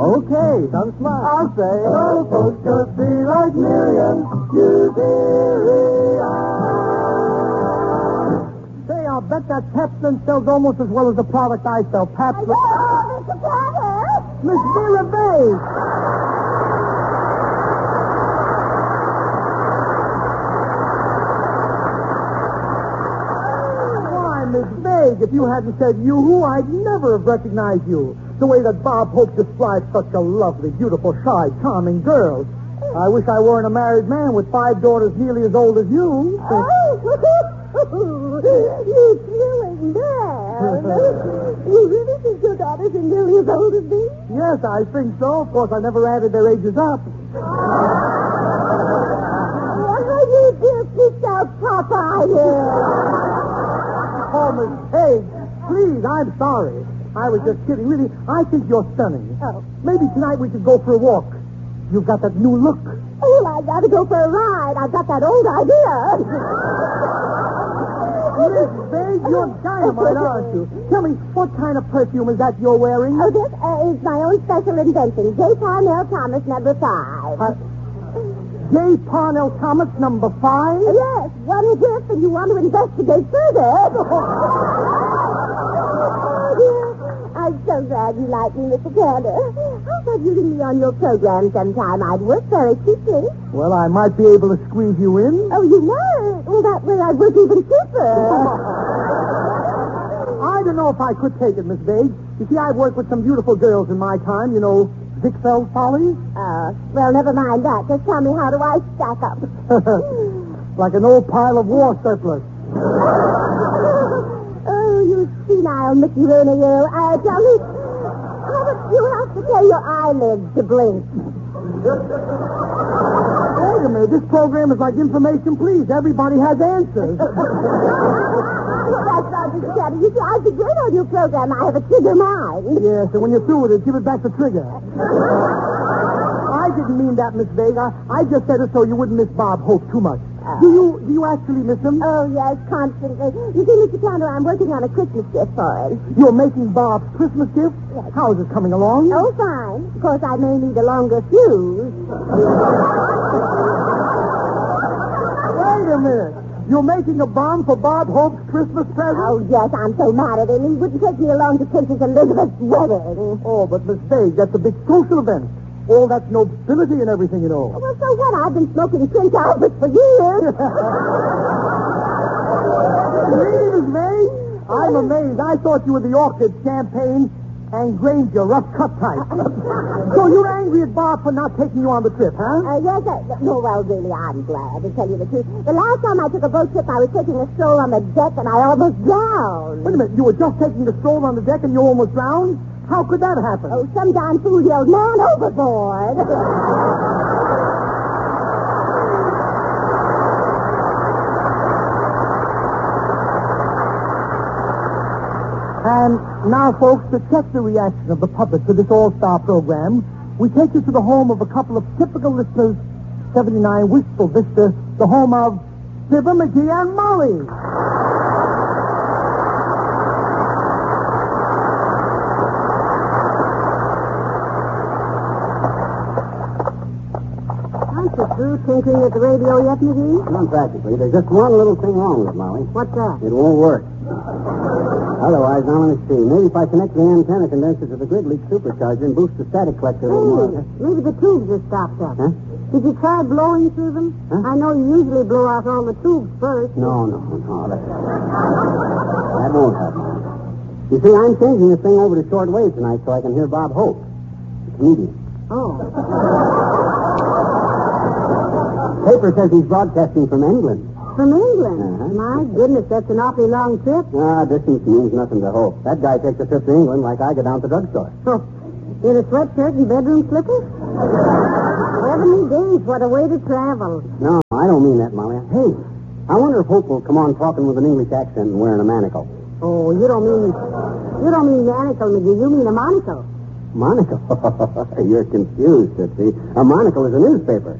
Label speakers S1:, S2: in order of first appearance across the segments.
S1: Okay, don't smile.
S2: I'll say, oh, folks could be like Miriam, Euceria.
S1: Say, I'll bet that Pepsin sells almost as well as the product I sell. Pepsin.
S3: Oh, Mr. Carter!
S1: Miss Vera Bay. Why, Miss Vague, if you hadn't said you, I'd never have recognized you. The way that Bob Hope described such a lovely, beautiful, shy, charming girl. I wish I weren't a married man with 5 daughters nearly as old as you.
S3: Oh, you thrilling man. You really think your daughters are nearly as old as me?
S1: Yes, I think so. Of course, I never added their ages up.
S3: Why, you just picked out Popeye here.
S1: Oh, Miss Page, please, I'm sorry. I was just kidding. Really, I think you're stunning.
S3: Oh.
S1: Maybe tonight we could go for a walk. You've got that new look.
S3: Oh, well, I gotta go for a ride. I've got that old idea.
S1: Miss Vague, you're dynamite, aren't you? Tell me, what kind of perfume is that you're wearing?
S3: Oh, this is my own special invention. J. Parnell Thomas, number 5.
S1: J. Parnell Thomas, number 5?
S3: Yes, one gift, and you want to investigate further. Oh, dear. I'm so glad you like me, Mr. Carter. I thought you'd me on your program sometime. I'd work very cheaply.
S1: Well, I might be able to squeeze you in.
S3: Oh, you know? Well, that way I'd work even cheaper.
S1: I don't know if I could take it, Miss Vague. You see, I've worked with some beautiful girls in my time, you know, Ziegfeld Follies.
S3: Well, never mind that. Just tell me, how do I stack up?
S1: Like an old pile of war surplus.
S3: Oh, you senile Mickey Rooney, you. Tell me, how much do you have to tell your eyelids to blink?
S1: Wait a minute. This program is like Information Please. Everybody has answers.
S3: That's not Mr. Carter. You see, I'd be great on your program. I have a trigger mind.
S1: Yes, and when you're through with it, give it back the trigger. I didn't mean that, Miss Vega. I just said it so you wouldn't miss Bob Hope too much. Do you actually miss him?
S3: Oh, yes, constantly. You see, Mr. Carter, I'm working on a Christmas gift for him.
S1: You're making Bob's Christmas gift?
S3: Yes.
S1: How is it coming along?
S3: Oh, fine. Of course, I may need a longer fuse.
S1: Wait a minute. You're making a bomb for Bob Hope's Christmas present?
S3: Oh, yes, I'm so mad at him. He wouldn't take me along to Princess Elizabeth's wedding.
S1: Oh, but Miss Vague, that's a big social event. All that nobility and everything, you know.
S3: Well, so what? I've been smoking Prince Albert for years.
S1: Really, Miss Vague? I'm amazed. I thought you were the Orchid, Champagne, and Granger, rough cut type. So you're angry at Bob for not taking you on the trip, huh?
S3: Yes, no, well, really, I'm glad, to tell you the truth. The last time I took a boat trip, I was taking a stroll on the deck, and I almost drowned.
S1: Wait a minute. You were just taking a stroll on the deck and you almost drowned? How could that happen?
S3: Oh, some darn fool yelled, "Man overboard!"
S1: And now, folks, to check the reaction of the public to this all-star program, we take you to the home of a couple of typical listeners, 79 Wistful Vista, the home of Fibber, McGee, and Molly.
S3: Aren't you through tinkering at the radio yet, McGee?
S4: Not practically. There's just one little thing wrong with it, Molly.
S3: What's that?
S4: It won't work. Otherwise, now let me see. Maybe if I connect the antenna condenser to the grid leak supercharger and boost the static collector a little more.
S3: Maybe the tubes are stopped up.
S4: Huh?
S3: Did you try blowing through them?
S4: Huh?
S3: I know you usually blow out all the tubes first.
S4: No. That won't help, Molly. You see, I'm changing this thing over to shortwave tonight so I can hear Bob Hope, the comedian.
S3: Oh.
S4: Paper says he's broadcasting from England.
S3: From England?
S4: Uh-huh.
S3: My goodness, that's an awfully long trip.
S4: Distance means nothing to Hope. That guy takes a trip to England like I go down to the drugstore.
S3: Oh, in a sweatshirt and bedroom slippers? 70 days, what a way to travel.
S4: No, I don't mean that, Molly. Hey, I wonder if Hope will come on talking with an English accent and wearing a manacle.
S3: Oh, you don't mean manacle, McGee. You mean a monocle.
S4: Monocle? You're confused, Tootsie. A monocle is a newspaper.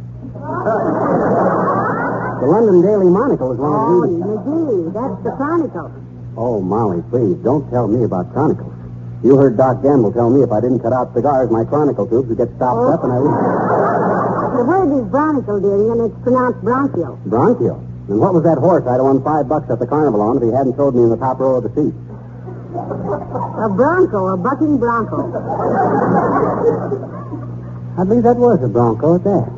S4: The London Daily Monocle is one of the
S3: Oh,
S4: leading...
S3: McGee, that's the Chronicle.
S4: Oh, Molly, please, don't tell me about chronicles. You heard Doc Gamble tell me if I didn't cut out cigars, my chronicle tubes would get stopped up, and I would...
S3: The word is bronchial, dearie, and it's pronounced bronchial.
S4: Bronchial? And what was that horse I'd have won $5 at the carnival on if he hadn't thrown me in the top row of the seat?
S3: A bronco, a bucking bronco.
S4: I believe that was a bronco at that.